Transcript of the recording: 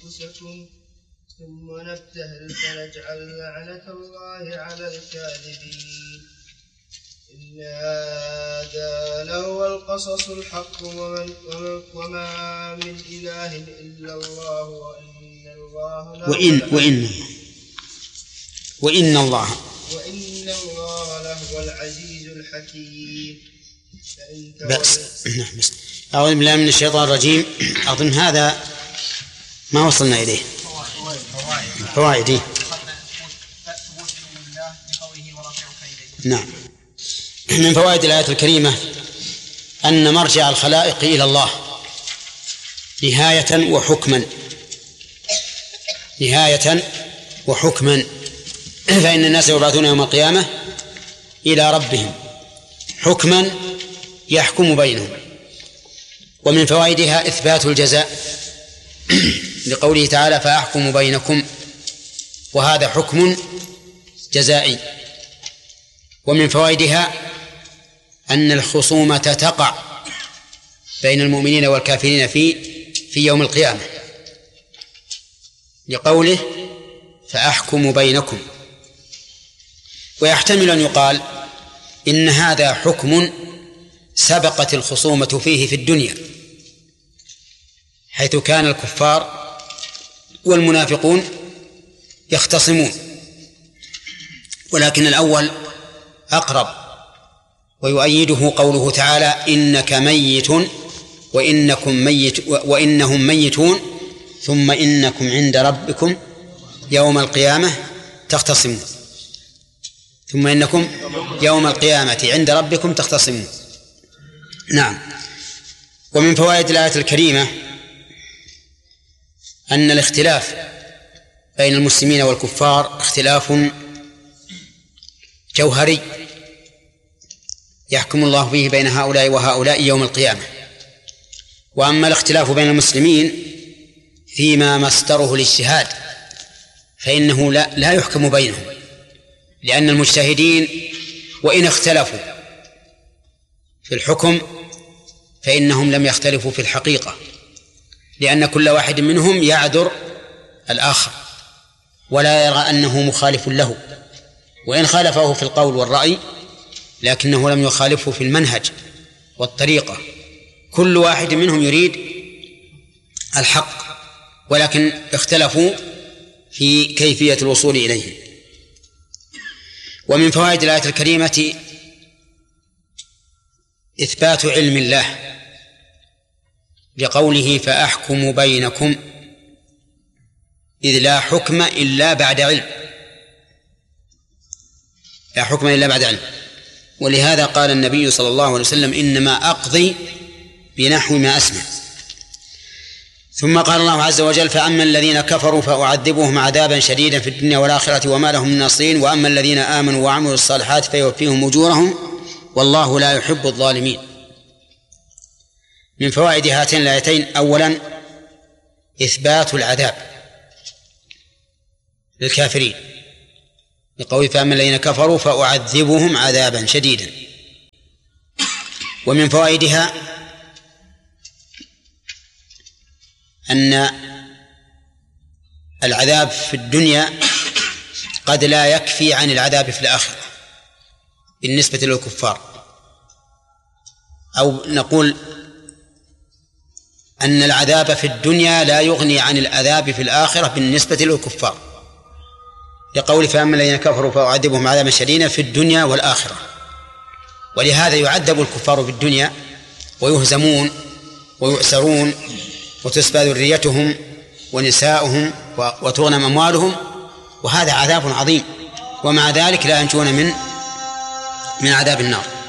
أنفسكم ثم نبتهل فنجعل لعنة الله على الكاذبين إن هذا لهو القصص الحق وما من إله إلا الله وإن الله لهو العزيز الحكيم. بس أعوذ بالله من الشيطان الرجيم. أظن هذا ما وصلنا إليه. فوائد. نعم. من فوائد الآية الكريمة أن مرجع الخلائق إلى الله نهاية وحكما فإن الناس يبعثون يوم القيامة إلى ربهم حكما يحكم بينهم. ومن فوائدها إثبات الجزاء لقوله تعالى فأحكم بينكم، وهذا حكم جزائي. ومن فوائدها أن الخصومة تقع بين المؤمنين والكافرين في يوم القيامة لقوله فأحكم بينكم. ويحتمل أن يقال إن هذا حكم سبقت الخصومة فيه في الدنيا، حيث كان الكفار والمنافقون يختصمون، ولكن الأول أقرب. ويؤيده قوله تعالى إنك ميت وإنهم ميتون ثم إنكم عند ربكم يوم القيامة تختصمون. ثم إنكم يوم القيامة عند ربكم تختصمون. نعم. ومن فوائد الآية الكريمة أن الاختلاف بين المسلمين والكفار اختلاف جوهري يحكم الله فيه بين هؤلاء وهؤلاء يوم القيامة. وأما الاختلاف بين المسلمين فيما مصدره الاجتهاد فإنه لا يحكم بينهم، لأن المجتهدين وإن اختلفوا في الحكم فإنهم لم يختلفوا في الحقيقة، لأن كل واحد منهم يعذر الآخر ولا يرى أنه مخالف له، وإن خالفه في القول والرأي لكنه لم يخالفه في المنهج والطريقة. كل واحد منهم يريد الحق، ولكن اختلفوا في كيفية الوصول إليه. ومن فوائد الآية الكريمة إثبات علم الله لقوله فأحكم بينكم، إذ لا حكم إلا بعد علم، لا حكم إلا بعد علم. ولهذا قال النبي صلى الله عليه وسلم إنما أقضي بنحو ما أسمع. ثم قال الله عز وجل فأما الذين كفروا فأعذبهم عذابا شديدا في الدنيا والآخرة وما لهم من ناصرين وأما الذين آمنوا وعملوا الصالحات فيوفيهم أجورهم والله لا يحب الظالمين. من فوائد هاتين الآيتين أولا إثبات العذاب للكافرين بقوله فأما الذين كفروا فأعذبهم عذابا شديدا. ومن فوائدها أن العذاب في الدنيا قد لا يكفي عن العذاب في الآخرة بالنسبة للكفار، أو نقول أن العذاب في الدنيا لا يغني عن العذاب في الآخرة بالنسبة للكفار، لقول فأما الذين كفروا فأعذبهم عذابا شديدا في الدنيا والآخرة. ولهذا يعذب الكفار في الدنيا ويهزمون ويؤسرون وتسبى ذريتهم ونساؤهم وتغنم أموالهم، وهذا عذاب عظيم، ومع ذلك لا ينجون من عذاب النار.